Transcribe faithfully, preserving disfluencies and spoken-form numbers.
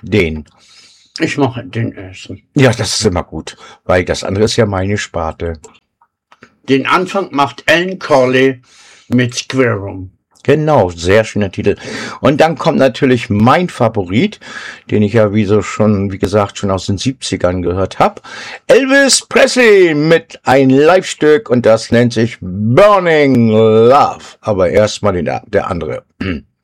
Den. Ich mache den ersten. Ja, das ist immer gut, weil das andere ist ja meine Sparte. Den Anfang macht Alan Corley mit Square Room. Genau, sehr schöner Titel. Und dann kommt natürlich mein Favorit, den ich ja wie so schon, wie gesagt, schon aus den siebzigern gehört habe. Elvis Presley mit ein Live-Stück und das nennt sich Burning Love. Aber erstmal der andere.